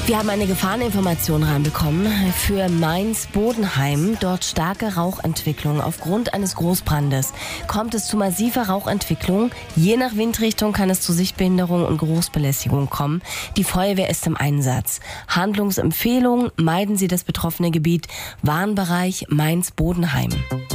Wir haben eine Gefahreninformation reinbekommen für Mainz-Bodenheim. Dort starke Rauchentwicklung aufgrund eines Großbrandes. Kommt es zu massiver Rauchentwicklung? Je nach Windrichtung kann es zu Sichtbehinderung und Geruchsbelästigung kommen. Die Feuerwehr ist im Einsatz. Handlungsempfehlung: meiden Sie das betroffene Gebiet. Warnbereich Mainz-Bodenheim.